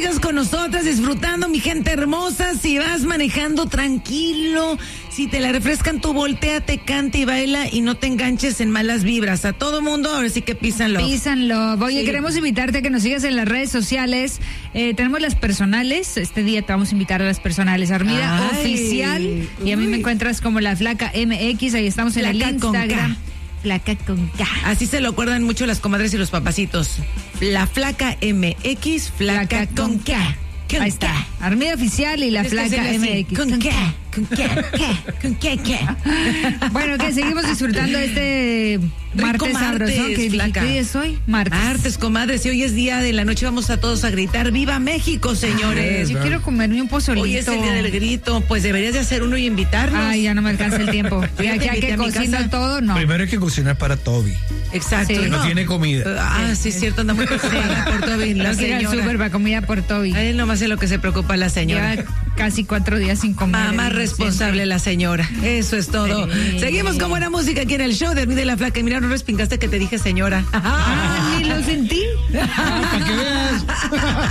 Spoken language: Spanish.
sigas con nosotras disfrutando, mi gente hermosa. Si vas manejando, tranquilo. Si te la refrescan, tú volteate, canta y baila y no te enganches en malas vibras. A todo mundo, ahora sí que písanlo. Písanlo. Oye, Sí. queremos invitarte a que nos sigas en las redes sociales. Tenemos las personales. Este día te vamos a invitar a las personales. Armida Oficial. Y a mí me encuentras como La Flaca MX. Ahí estamos en Flaca el con Instagram. K. Flaca con K. Así se lo acuerdan mucho las comadres y los papacitos. La Flaca MX, Flaca con K. Ahí está. Armida Oficial y La Flaca MX. Con K. Con K. Con K. Bueno, que seguimos disfrutando este Rico martes martes, sabrosón. ¿Qué Flaca. día es hoy? Martes. Martes, comadres, si hoy es día de la noche, vamos a todos a gritar ¡Viva México, señores! Yo quiero comerme un pozolito. Hoy es el día del grito, pues deberías de hacer uno y invitarnos. Ay, ya no me alcanza el tiempo. Ya Ya te que invité a mi cocino casa. todo, no. Primero hay que cocinar para Toby. Exacto. Sí. No tiene comida. Ah, sí, es cierto, anda muy preocupada por todo bien, la No quiero ir al señora. súper para comida por Toby. A él nomás es lo que se preocupa la señora. Lleva casi 4 días sin comer. Más responsable la señora. Eso es todo. Sí. Seguimos con buena música aquí en el show de Armida y La Flaca. Y mira, no respingaste que te dije señora. Ah, ni lo sentí. Para que veas.